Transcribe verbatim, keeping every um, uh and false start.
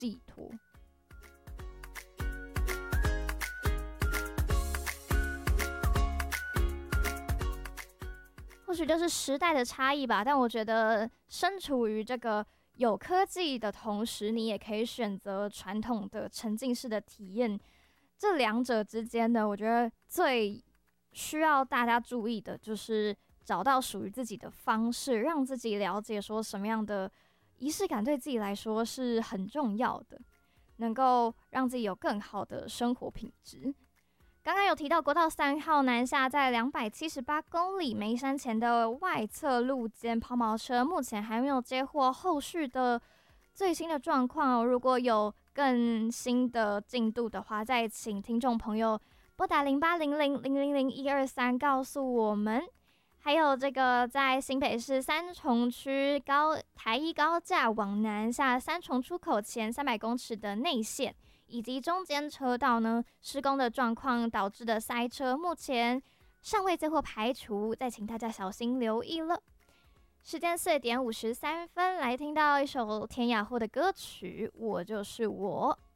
寄托。或许就是时代的差异吧，但我觉得身处于这个有科技的同时，你也可以选择传统的沉浸式的体验。这两者之间呢，我觉得最需要大家注意的就是找到属于自己的方式，让自己了解说什么样的仪式感对自己来说是很重要的，能够让自己有更好的生活品质。刚刚有提到国道三号南下在两百七十八公里梅山前的外侧路肩抛锚车，目前还没有接获后续的最新的状况哦。如果有更新的进度的话，再请听众朋友拨打零八零零零零零一二三告诉我们。还有这个在新北市三重区高台一高架往南下三重出口前三百公尺的内线，以及中间车道呢施工的状况导致的塞车，目前尚未接获排除，再请大家小心留意了。时间四点五十三分，来听到一首田雅慧的歌曲《我就是我》。